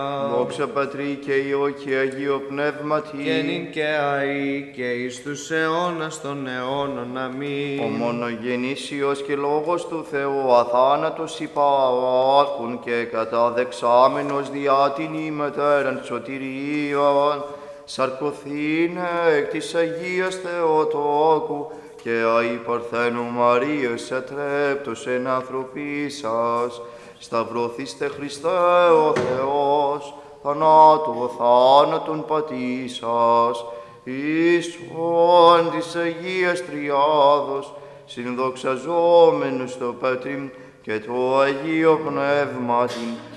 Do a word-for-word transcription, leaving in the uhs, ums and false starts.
Δόξα Πατρί και Υιό και Αγίο Πνεύματι. Και νυν και αεί και εις τους αιώνας των αιώνων. Αμήν. Ο μονογενής Υιός και Λόγος του Θεού αθάνατος υπάρχουν και καταδεξάμενος διά την ημετέραν σωτηρίαν, σαρκωθήνε εκ της Αγίας Θεοτόκου και αη Παρθένου Μαρίας ατρέπτος εν ανθρωπίσας, σταυρωθήστε Χριστέ ο Θεός, θανάτου θάνατον πατήσας, ίσον της Αγίας Τριάδος, συνδοξαζόμενος το Πατρί και το Αγίο Πνεύματι,